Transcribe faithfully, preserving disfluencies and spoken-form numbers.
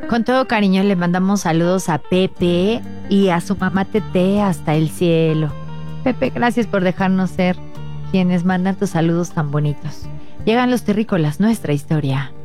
Con todo cariño le mandamos saludos a Pepe y a su mamá Tete hasta el cielo. Pepe, gracias por dejarnos ser quienes mandan tus saludos tan bonitos. Llegan los terrícolas, nuestra historia.